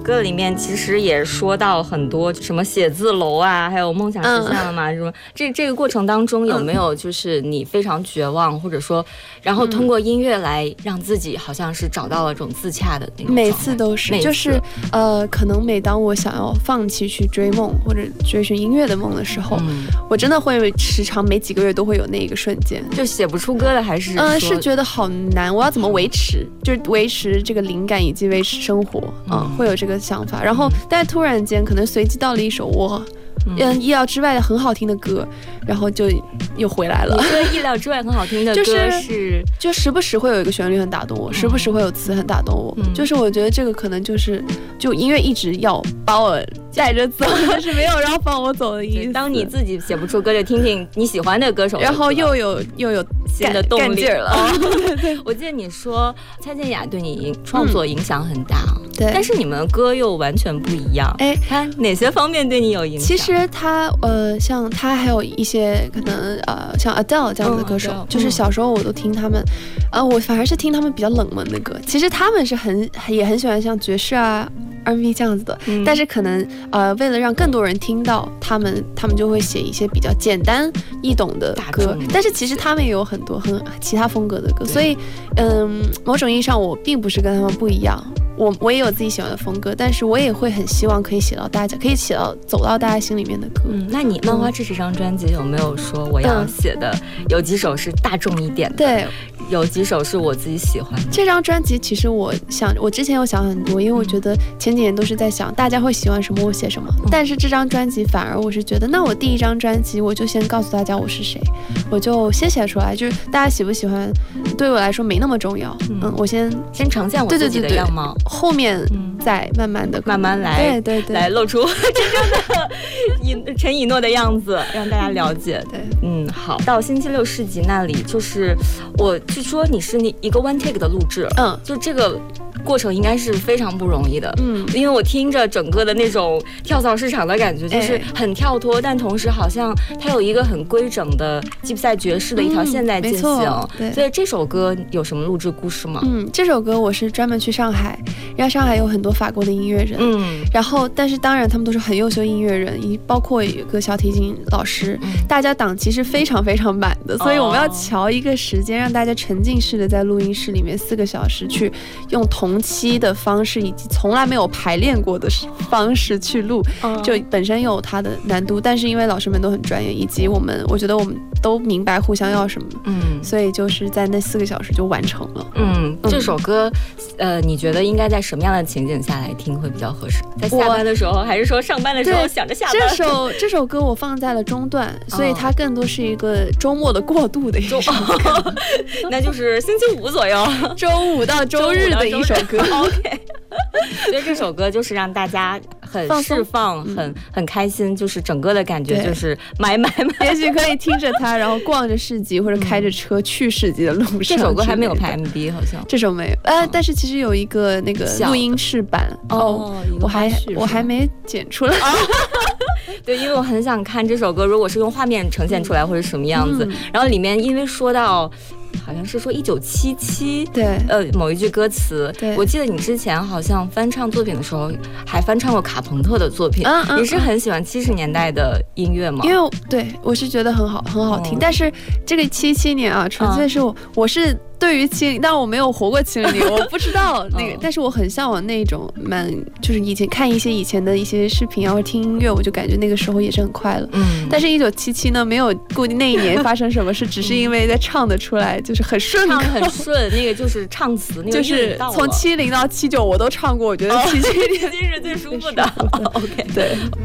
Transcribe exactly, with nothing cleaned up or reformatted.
歌里面其实也说到很多什么写字楼啊，还有梦想实现了嘛，嗯、什么这这个过程当中有没有就是你非常绝望，嗯、或者说，然后通过音乐来让自己好像是找到了这种自洽的那种？ 每次都是，就是呃，可能每当我想要放弃去追梦或者追寻音乐的梦的时候，嗯、我真的会时常每几个月都会有那一个瞬间， 就写不出歌的，还是嗯、呃，是觉得好难，我要怎么维持，就是维持这个灵感以及维持生活，嗯，呃、会有这个想法。然后，但突然间可能随机到了一首我。嗯，意料之外的很好听的歌，然后就又回来了。 你说意料之外很好听的歌是，就是、 就时不时会有一个旋律很打动我，嗯、时不时会有词很打动我。嗯、就是我觉得这个可能就是就音乐一直要把我带着走，但是没有让放我走的意思。 当你自己写不出歌，就听听你喜欢的歌手， 然后又有又有新的动力了。 哦、对，我记得你说蔡健雅对你创作影响很大，嗯、 对， 但是你们的歌又完全不一样。哎，他哪些方面对你有影响？ 其实他呃，像他还有一些可能呃，像 Adele 这样子的歌手，嗯、就是小时候我都听他们，呃，我反而是听他们比较冷门的歌。其实他们是很也很喜欢像爵士啊。R and B 这样子的，嗯、但是可能呃，为了让更多人听到他们，他们就会写一些比较简单易懂的歌。但是其实他们也有很多很其他风格的歌，所以嗯，某种意义上我并不是跟他们不一样。我我也有自己喜欢的风格，但是我也会很希望可以写到大家，可以写到走到大家心里面的歌。 嗯，那你《漫花痴》这张专辑有没有说我要写的、嗯、有几首是大众一点的？ 对， 有几首是我自己喜欢的。 这张专辑其实我想，我之前有想很多，因为我觉得前几年都是在想大家会喜欢什么，我写什么。嗯、但是这张专辑反而我是觉得，那我第一张专辑我就先告诉大家我是谁，我就先写出来，就是大家喜不喜欢，对我来说没那么重要。嗯，嗯我先先呈现我自己的样貌。 对对对对后面再慢慢的、 慢慢来， 对对对， 来露出真正的以陈以诺的样子，让大家了解。 对， 嗯，好。到星期六市集那里，就是我据说你是一个 one take 的录制，嗯，就这个过程应该是非常不容易的，嗯，因为我听着整个的那种跳蚤市场的感觉，就是很跳脱，哎、但同时好像它有一个很规整的吉普赛爵士的一条线在进行。嗯、对，所以这首歌有什么录制故事吗？ 嗯，这首歌我是专门去上海，然后上海有很多法国的音乐人，嗯，然后但是当然他们都是很优秀音乐人，包括有一个小提琴老师，嗯、大家档期是非常非常满的，所以我们要瞧一个时间，让大家沉浸式的在录音室里面四个小时去用同期的方式以及从来没有排练过的方式去录，就本身有它的难度，但是因为老师们都很专业，以及我们我觉得我们都明白互相要什么，嗯，所以就是在那四个小时就完成了。 嗯，这首歌，呃，你觉得应该在什么样的情景下来听会比较合适？在下班的时候，还是说上班的时候想着下班？ 这首这首歌我放在了中段，所以它更多是一个周末的过渡的一首歌， 那就是星期五左右， 周五到周日的一首歌。 OK， 所以这首歌就是让大家很释放，很很开心，就是整个的感觉就是买买买。 也许可以听着它，然后逛着市集或者开着车去市集的路上。 这首歌还没有拍 M V， 好像这首没有，呃，但是其实有一个那个录音室版哦，我还我还没剪出来。 对，因为我很想看这首歌，如果是用画面呈现出来会是什么样子。然后里面因为说到。好像是说一九七七， 对， 呃，某一句歌词，对，我记得你之前好像翻唱作品的时候，还翻唱过卡朋特的作品。嗯嗯，你是很喜欢七十年代的音乐吗？ 因为对我是觉得很好，很好听。哦、但是这个七七年啊，纯粹是我，嗯、我是。对于七零，但我没有活过七零年，我不知道那个，哦、但是我很向往那种蛮，就是以前看一些以前的一些视频啊，或者听音乐，我就感觉那个时候也是很快乐。嗯，但是一九七七呢，没有固定那一年发生什么事，只是因为在唱得出来，就是很顺口， 唱很顺，那个就是唱词，那个就是从七零到七九我都唱过，我觉得七七年是最舒服的。OK， 对。